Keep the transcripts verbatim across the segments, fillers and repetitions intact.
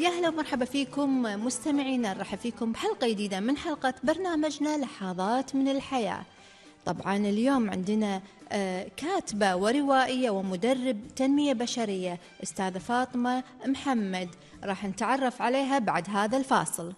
يا هلا ومرحبا فيكم مستمعينا، نرحب فيكم بحلقة جديدة من حلقة برنامجنا لحظات من الحياة. طبعا اليوم عندنا كاتبة وروائية ومدرب تنمية بشرية أستاذة فاطمة محمد، راح نتعرف عليها بعد هذا الفاصل.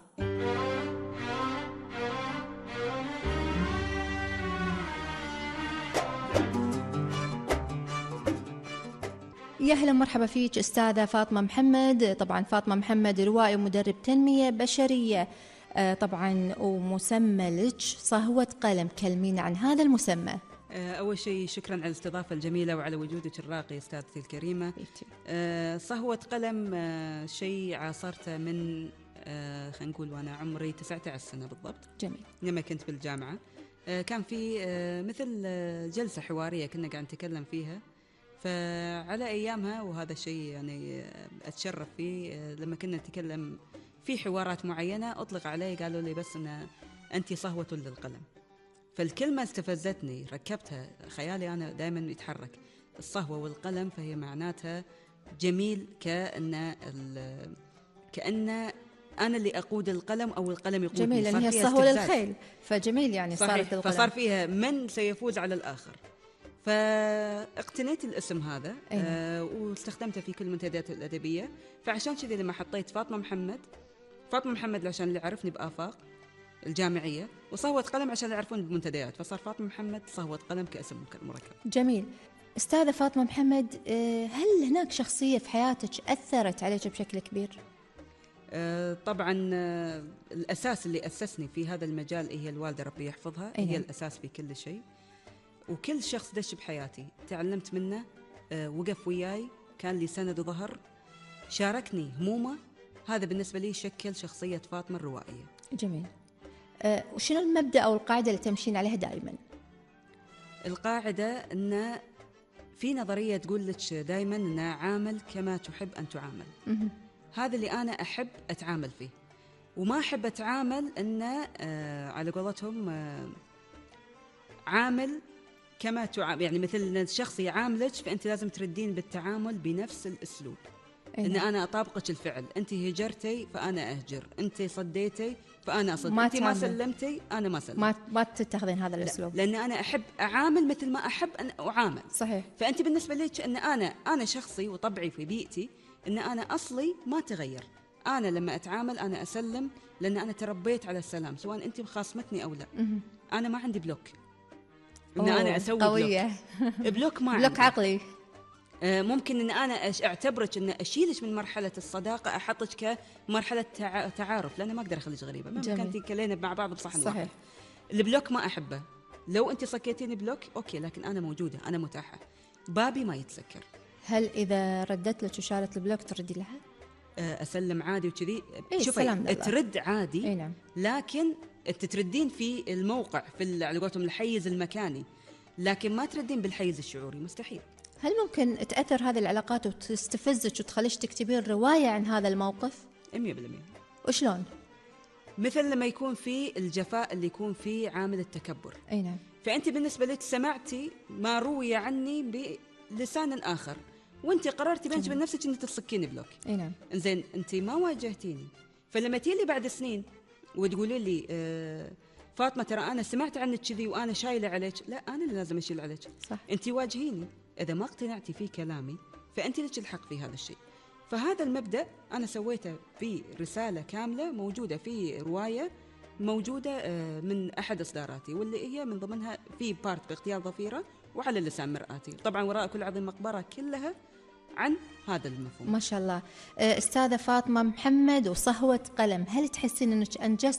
يا هلا مرحبا فيك أستاذة فاطمة محمد. طبعا فاطمة محمد روائي ومدرب تنمية بشرية طبعا، ومسمى لك صهوة قلم، كلمينا عن هذا المسمى. أول شيء شكرا على الاستضافة الجميلة وعلى وجودك الراقي أستاذتي الكريمة. أه صهوة قلم أه شيء عاصرته من أه خلينا نقول وأنا عمري تسعة عشر سنة بالضبط. جميل. لما كنت بالجامعة أه كان في أه مثل أه جلسة حوارية كنا قاعد نتكلم فيها، فعلى أيامها وهذا الشيء يعني أتشرف فيه أه لما كنا نتكلم في حوارات معينة أطلق علي قالوا لي بس أن أنت صهوة للقلم. فالكلمة استفزتني، ركبتها خيالي أنا دائما يتحرك الصهوة والقلم، فهي معناتها جميل كأن كأن أنا اللي أقود القلم أو القلم يقودني. جميل، لأن هي الصهوة للخيل، فجميل يعني صارت القلم. فصار فيها من سيفوز على الآخر، فاقتنيت الاسم هذا آه واستخدمته في كل المنتديات الأدبية. فعشان كذا لما حطيت فاطمة محمد، فاطمة محمد عشان اللي عرفني بآفاق الجامعية، وصهوة قلم عشان يعرفون بالمنتديات، فصار فاطمة محمد صهوة قلم كاسم مركب. جميل. أستاذة فاطمة محمد، هل هناك شخصية في حياتك أثرت عليك بشكل كبير؟ أه طبعا أه الأساس اللي أسسني في هذا المجال هي الوالدة ربي يحفظها. أيه. هي الأساس في كل شيء، وكل شخص دش بحياتي تعلمت منه. أه وقف وياي، كان لي سند وظهر، شاركني همومه. هذا بالنسبة لي شكل شخصية فاطمة الروائية. جميل. أه وشنو المبدأ أو القاعدة اللي تمشين عليها دائما؟ القاعدة أن في نظرية تقول لك دائما أن عامل كما تحب أن تعامل. م- هذا اللي أنا أحب أتعامل فيه، وما أحب أتعامل أن آه على قولتهم آه عامل كما تعامل، يعني مثل الشخص يعاملك فأنت لازم تردين بالتعامل بنفس الأسلوب. أيه. إن أنا أطابقك الفعل، أنت هجرتي فأنا أهجر، أنت صديتي فأنا أصد، ما أنت ما سلمتي أنا ما سلمت. ما ما تتخذين هذا الأسلوب. لأن أنا أحب أعامل مثل ما أحب أن أعامل. صحيح. فأنت بالنسبة لك أن أنا أنا شخصي وطبعي في بيئتي أن أنا أصلي ما تغير. أنا لما أتعامل أنا أسلم، لأن أنا تربيت على السلام سواء أنت خاصمتني أو لا. م- أنا ما عندي بلوك إن أنا أسوي قوية. بلوك بلوك ما بلوك عقلي. ممكن أن أنا أعتبرك أن أشيلك من مرحلة الصداقة، أحطك كمرحلة تعارف، لأن ما أقدر أخليك غريبة. ممكن أنت كلينا مع بعض بصحن واحد. صحيح. البلوك ما أحبه. لو أنت صكيتيني بلوك أوكي، لكن أنا موجودة، أنا متاحة، بابي ما يتسكر. هل إذا ردت لك وشالت البلوك تردي لها؟ أسلم عادي وكذي. إيه شوفي ترد عادي. إيه نعم. لكن تتردين في الموقع، في على قولتهم الحيز المكاني، لكن ما تردين بالحيز الشعوري، مستحيل. هل ممكن تأثر هذه العلاقات وتستفزك وتخليش تكتبين رواية عن هذا الموقف؟ مية بالمية. وشلون؟ مثل لما يكون في الجفاء اللي يكون فيه عامل التكبر. أي نعم. فأنت بالنسبة لك سمعتي ما روي عني بلسان آخر، وأنت قررتي بينك وبين نفسك أنك تصكيني بلوك. أي نعم. إنزين أنت ما واجهتيني، فلما تيلي بعد سنين وتقولي لي آه فاطمة ترى أنا سمعت عنك كذي وأنا شايلة عليك، لا أنا اللي لازم أشيل عليك. صح. أنت واجهيني، إذا ما اقتنعتي في كلامي فأنت لك الحق في هذا الشيء. فهذا المبدأ أنا سويته في رسالة كاملة موجودة في رواية موجودة من أحد إصداراتي، واللي هي من ضمنها في بارت باغتيال ضفيرة وعلى اللسان مرآتي. طبعا وراء كل عظيم مقبرة، كلها عن هذا المفهوم. ما شاء الله. أستاذة فاطمة محمد وصهوة قلم، هل تحسين أنك أنجزت